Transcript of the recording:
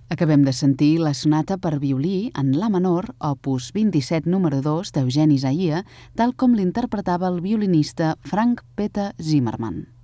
Acabem de sentir la sonata per violí en la menor, opus 27 número 2 d'Eugeni Zaia, tal com l'interpretava el violinista Frank Peter Zimmermann.